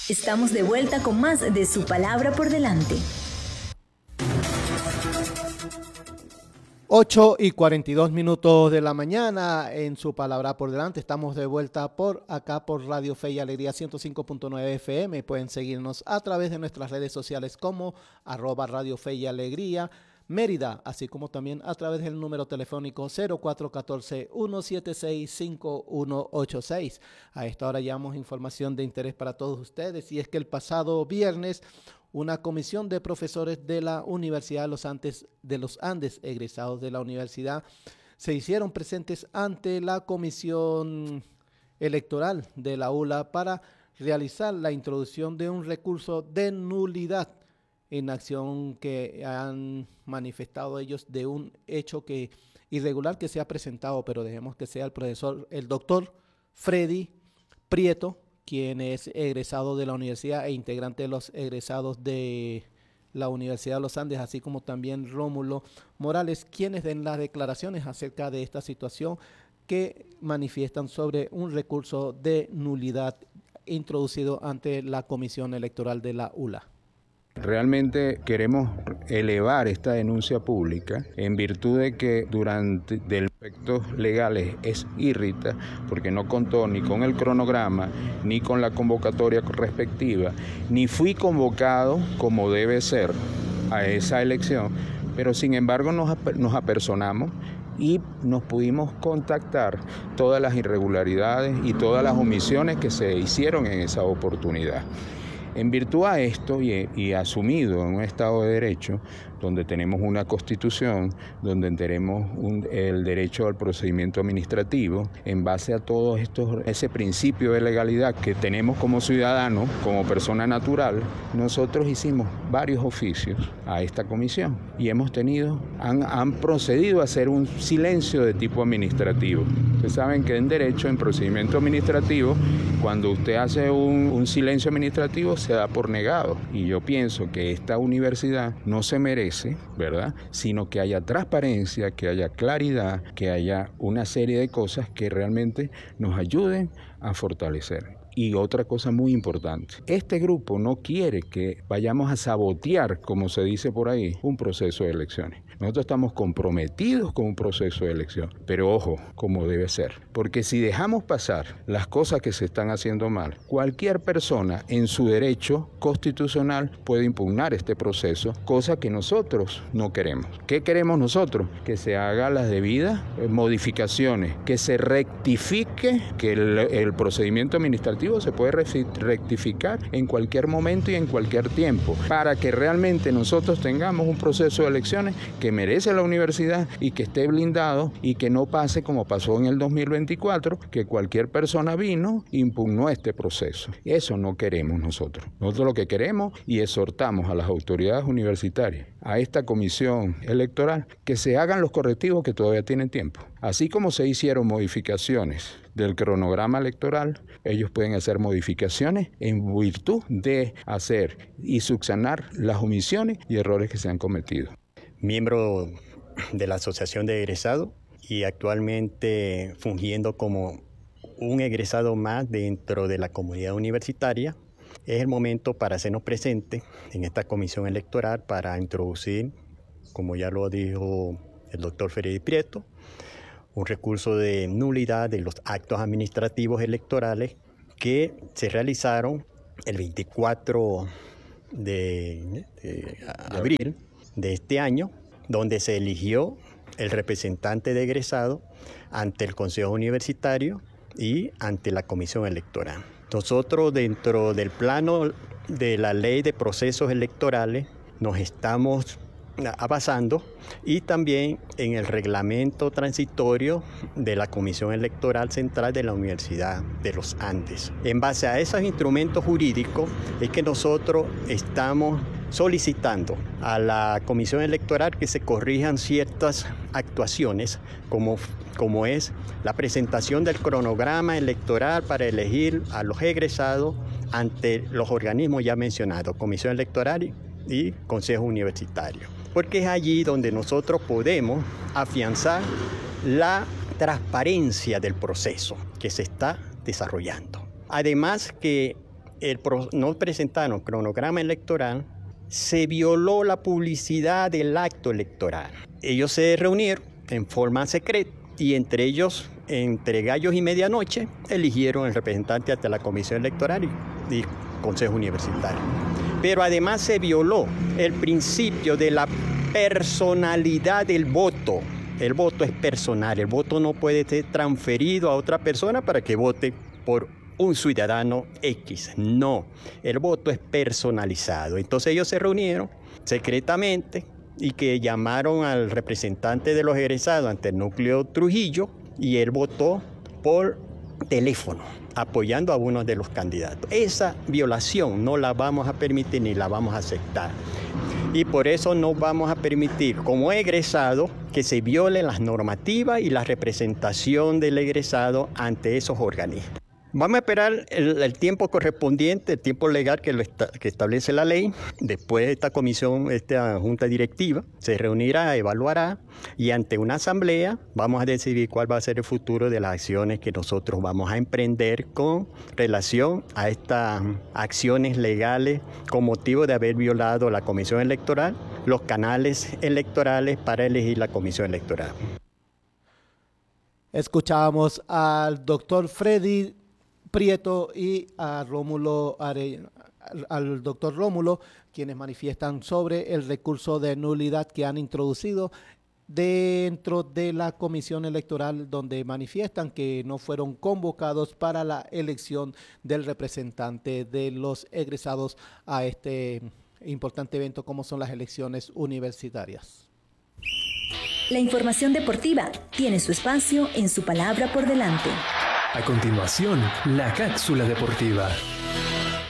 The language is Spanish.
Estamos de vuelta con más de Su Palabra por Delante. 8:42 de la mañana en Su Palabra por Delante. Estamos de vuelta por acá por Radio Fe y Alegría 105.9 FM. Pueden seguirnos a través de nuestras redes sociales como @Radio Fe y Alegría Mérida, así como también a través del número telefónico 0414-176-5186. A esta hora llevamos información de interés para todos ustedes, y es que el pasado viernes una comisión de profesores de la Universidad de los Andes, egresados de la universidad, se hicieron presentes ante la comisión electoral de la ULA para realizar la introducción de un recurso de nulidad en acción que han manifestado ellos de un hecho irregular que se ha presentado, pero dejemos que sea el doctor Freddy Prieto, quien es egresado de la universidad e integrante de los egresados de la Universidad de los Andes, así como también Rómulo Morales, quienes den las declaraciones acerca de esta situación que manifiestan sobre un recurso de nulidad introducido ante la Comisión Electoral de la ULA. Realmente queremos elevar esta denuncia pública en virtud de que durante efectos legales es irrita, porque no contó ni con el cronograma, ni con la convocatoria respectiva, ni fui convocado como debe ser a esa elección, pero sin embargo nos apersonamos y nos pudimos contactar todas las irregularidades y todas las omisiones que se hicieron en esa oportunidad. En virtud a esto y asumido en un Estado de Derecho, donde tenemos una Constitución, donde tenemos el derecho al procedimiento administrativo, en base a todo ese principio de legalidad que tenemos como ciudadanos, como persona natural, nosotros hicimos varios oficios a esta comisión y han procedido a hacer un silencio de tipo administrativo. Ustedes saben que en derecho, en procedimiento administrativo, cuando usted hace un silencio administrativo, se da por negado. Y yo pienso que esta universidad no se merece, ¿verdad?, sino que haya transparencia, que haya claridad, que haya una serie de cosas que realmente nos ayuden a fortalecer. Y otra cosa muy importante, este grupo no quiere que vayamos a sabotear, como se dice por ahí, un proceso de elecciones. Nosotros estamos comprometidos con un proceso de elección, pero ojo, como debe ser. Porque si dejamos pasar las cosas que se están haciendo mal, cualquier persona en su derecho constitucional puede impugnar este proceso, cosa que nosotros no queremos. ¿Qué queremos nosotros? Que se hagan las debidas modificaciones, que se rectifique, que el procedimiento administrativo se puede rectificar en cualquier momento y en cualquier tiempo, para que realmente nosotros tengamos un proceso de elecciones que merece la universidad y que esté blindado, y que no pase como pasó en el 2024, que cualquier persona vino e impugnó este proceso. Eso no queremos nosotros. Nosotros lo que queremos, y exhortamos a las autoridades universitarias, a esta comisión electoral, que se hagan los correctivos que todavía tienen tiempo. Así como se hicieron modificaciones del cronograma electoral, ellos pueden hacer modificaciones en virtud de hacer y subsanar las omisiones y errores que se han cometido. Miembro de la Asociación de Egresados y actualmente fungiendo como un egresado más dentro de la comunidad universitaria, es el momento para hacernos presentes en esta comisión electoral para introducir, como ya lo dijo el doctor Freddy Prieto, un recurso de nulidad de los actos administrativos electorales que se realizaron el 24 de abril de este año, donde se eligió el representante de egresado ante el Consejo Universitario y ante la Comisión Electoral. Nosotros, dentro del plano de la Ley de Procesos Electorales, nos estamos basando, y también en el reglamento transitorio de la Comisión Electoral Central de la Universidad de los Andes. En base a esos instrumentos jurídicos es que nosotros estamos solicitando a la Comisión Electoral que se corrijan ciertas actuaciones, como es la presentación del cronograma electoral para elegir a los egresados ante los organismos ya mencionados, Comisión Electoral y Consejo Universitario. Porque es allí donde nosotros podemos afianzar la transparencia del proceso que se está desarrollando. Además que no presentaron cronograma electoral, se violó la publicidad del acto electoral. Ellos se reunieron en forma secreta y entre ellos, entre gallos y medianoche, eligieron el representante ante la Comisión Electoral y Consejo Universitario. Pero además se violó el principio de la personalidad del voto. El voto es personal, el voto no puede ser transferido a otra persona para que vote por un ciudadano X. No, el voto es personalizado. Entonces ellos se reunieron secretamente y que llamaron al representante de los egresados ante el núcleo Trujillo y él votó por teléfono, apoyando a uno de los candidatos. Esa violación no la vamos a permitir ni la vamos a aceptar. Y por eso no vamos a permitir, como egresado, que se violen las normativas y la representación del egresado ante esos organismos. Vamos a esperar el tiempo correspondiente, el tiempo legal que establece la ley. Después esta comisión, esta junta directiva, se reunirá, evaluará y ante una asamblea vamos a decidir cuál va a ser el futuro de las acciones que nosotros vamos a emprender con relación a estas acciones legales con motivo de haber violado la comisión electoral, los canales electorales para elegir la comisión electoral. Escuchábamos al doctor Freddy Prieto y a al doctor Rómulo, quienes manifiestan sobre el recurso de nulidad que han introducido dentro de la comisión electoral, donde manifiestan que no fueron convocados para la elección del representante de los egresados a este importante evento como son las elecciones universitarias. La información deportiva tiene su espacio en Su Palabra por Delante. A continuación, la cápsula deportiva.